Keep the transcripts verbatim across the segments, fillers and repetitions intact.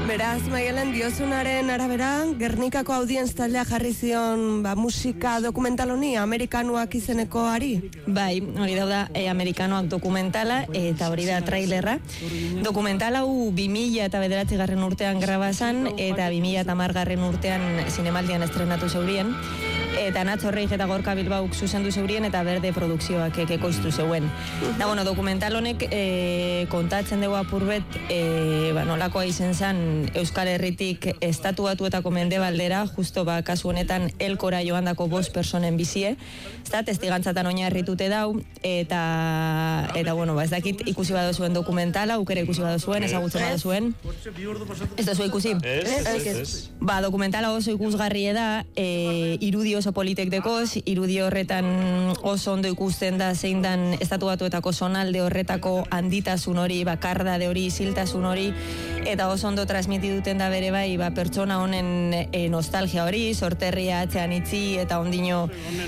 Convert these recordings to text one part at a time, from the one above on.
Beraz, Maialen, diozunaren arabera, Gernikako audienz taldea jarri zion ba, musika dokumental honi, Amerikanoak izeneko ari? Bai, hori dauda e, Amerikanoak dokumentala eta hori da trailerra. Dokumentala hau bi mila eta bederatzigarren urtean grabazan eta bi mila eta hamargarren urtean zinemaldian estrenatu zeurien. Eta Natxo Reig eta Gorka Bilbauk zuzendu zeurien eta Berde produkzioak ekoiztu zeuen. Da, bueno, dokumental honek e, kontatzen dugu apurbet e, ba, nolakoa izen zen Euskal Herritik estatuatuetako mendebaldera, justo ba, kasu honetan elkora joandako bost personen bizie, ez da, testigantzatan oinarritute dau, eta, eta bueno, ba, ez dakit ikusi bado zuen dokumentala, ukere ikusi bado zuen, ezagutzen bado zuen. Ez da zu ikusi? Ez, ez, ez. Ba, dokumentala oso ikusgarrie da, e, irudi oso politek dekoz, irudi horretan oso ondo ikusten da zein dan estatuatuetako zonalde horretako handitasun hori, bakardade hori, ziltasun hori, eta oso ondo transmiti duten da bere bai, ba, pertsona honen e, nostalgia hori, sorterria atzean itzi, eta ondino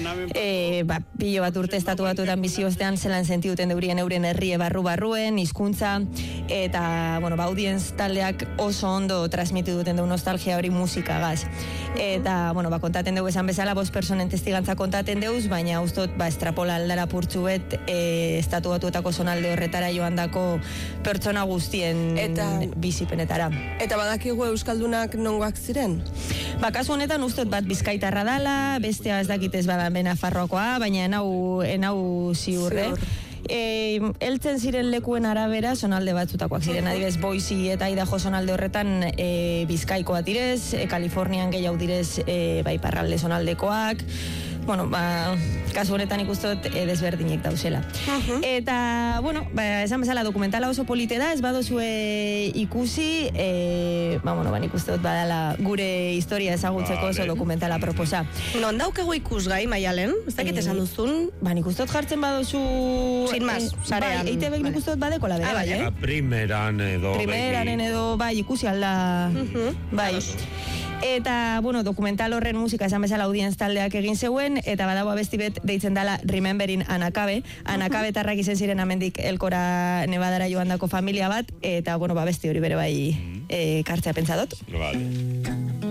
e, ba, pilo bat urte estatuatuetan bizioztean zelan senti duten deurien euren herrie barru-barruen, hizkuntza, eta, bueno, ba, audienz taldeak oso ondo transmiti duten du nostalgia hori musikagaz. Eta, bueno, ba, kontaten dugu esan bezala, bost personen testigantza kontaten deuz, baina ustot, ba, estrapola aldara purtsuet e, estatuatuetako zonalde horretara joandako pertsona guztien eta, bizipenetara. Eta badakigu euskaldunak nongoak ziren? Ba, kasu honetan ustot bat bizkaitarra dala, bestea ez dakitez badamen Nafarroakoa, baina enau, enau ziurre. Ziur. E, eltzen ziren lekuen arabera zonalde batzutakoak ziren, adibez Boise eta Idaho zonalde horretan e, Bizkaikoa direz, e, Kalifornian gehiago direz e, bai parralde zonaldekoak, bueno, ba, kasu honetan ikustot e, desberdinek dauzela. Uh-huh. Eta, bueno, ba, esan bezala dokumentala oso polite da, ez badozue ikusi, e, ba, bueno, ba, ikustot badala gure historia ezagutzeko oso dokumentala proposa. Non daukegu ikusgai, Maialen? Ez dakit esan duzun? Ba, ikustot jartzen badozu... Sin más, zarean. Bai, eitebek nik uste dut badeko la bere, ah, bai, eh? Primeran edo... Primeran edo, bai, ikusi alda, uh-huh. bai. Eta, bueno, dokumental horren musika esan bezala audienz taldeak egin zeuen, eta badago abesti bet deitzen dela Remembering Anakabe. Anakabe tarrak izen ziren amendik elkora Nevadara joandako familia bat, eta, bueno, ba, abesti hori bere bai e, kartzea pentsadot. Vale.